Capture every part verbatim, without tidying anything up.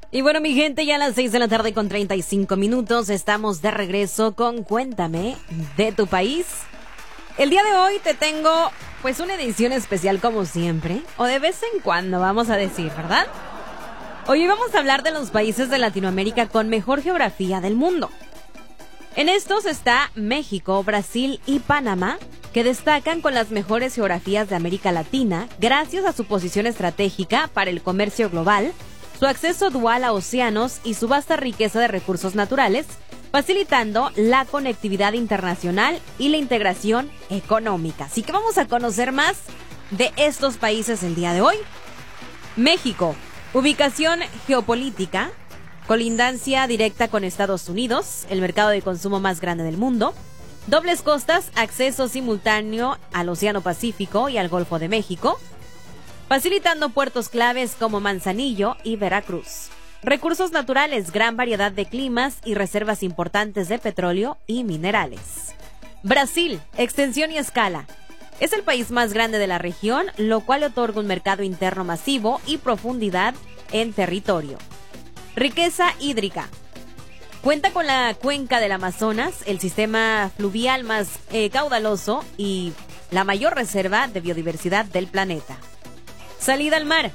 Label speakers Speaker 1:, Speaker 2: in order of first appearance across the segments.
Speaker 1: Y bueno, mi gente, ya a las seis de la tarde con treinta y cinco minutos estamos de regreso con Cuéntame de tu país. El día de hoy te tengo pues una edición especial como siempre, o de vez en cuando vamos a decir, ¿verdad? Hoy vamos a hablar de los países de Latinoamérica con mejor geografía del mundo. En estos está México, Brasil y Panamá, que destacan con las mejores geografías de América Latina gracias a su posición estratégica para el comercio global, su acceso dual a océanos y su vasta riqueza de recursos naturales, facilitando la conectividad internacional y la integración económica. Así que vamos a conocer más de estos países el día de hoy. México, ubicación geopolítica, colindancia directa con Estados Unidos, el mercado de consumo más grande del mundo, dobles costas, acceso simultáneo al Océano Pacífico y al Golfo de México, facilitando puertos claves como Manzanillo y Veracruz. Recursos naturales, gran variedad de climas y reservas importantes de petróleo y minerales. Brasil, extensión y escala. Es el país más grande de la región, lo cual otorga un mercado interno masivo y profundidad en territorio. Riqueza hídrica. Cuenta con la cuenca del Amazonas, el sistema fluvial más eh, caudaloso y la mayor reserva de biodiversidad del planeta. Salida al mar.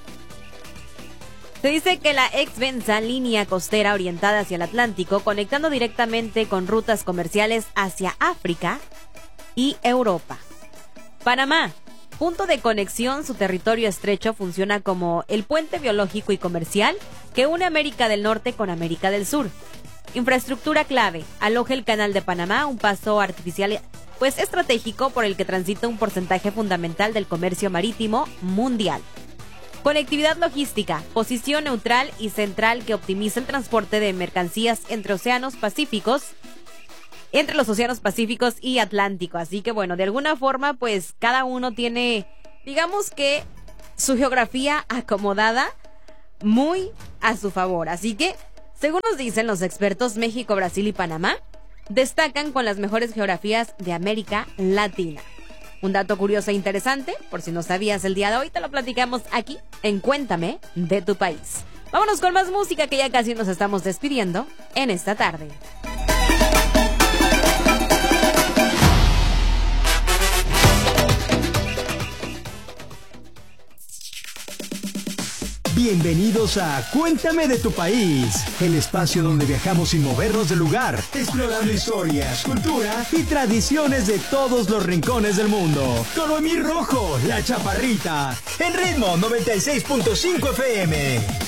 Speaker 1: Se dice que la extensa línea costera orientada hacia el Atlántico, conectando directamente con rutas comerciales hacia África y Europa. Panamá, punto de conexión, su territorio estrecho funciona como el puente biológico y comercial que une América del Norte con América del Sur. Infraestructura clave, aloja el Canal de Panamá, un paso artificial pues estratégico por el que transita un porcentaje fundamental del comercio marítimo mundial. Conectividad logística, posición neutral y central que optimiza el transporte de mercancías entre océanos pacíficos, entre los océanos Pacíficos y Atlántico. Así que bueno, de alguna forma pues cada uno tiene, digamos que su geografía acomodada muy a su favor. Así que, según nos dicen los expertos, México, Brasil y Panamá destacan con las mejores geografías de América Latina. Un dato curioso e interesante, por si no sabías el día de hoy, te lo platicamos aquí en Cuéntame de tu país. Vámonos con más música, que ya casi nos estamos despidiendo en esta tarde.
Speaker 2: Bienvenidos a Cuéntame de tu país, el espacio donde viajamos sin movernos del lugar, explorando historias, cultura y tradiciones de todos los rincones del mundo. Con Noemí Rojo, la Chaparrita, en Ritmo noventa y seis punto cinco F M.